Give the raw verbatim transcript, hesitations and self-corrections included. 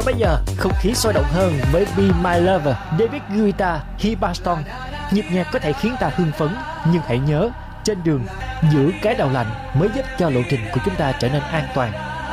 bây giờ, không khí sôi động hơn với Be My Lover, David Guetta, Hibaston. Nhịp nhạc có thể khiến ta hưng phấn, nhưng hãy nhớ, trên đường, giữ cái đầu lạnh mới giúp cho lộ trình của chúng ta trở nên an toàn.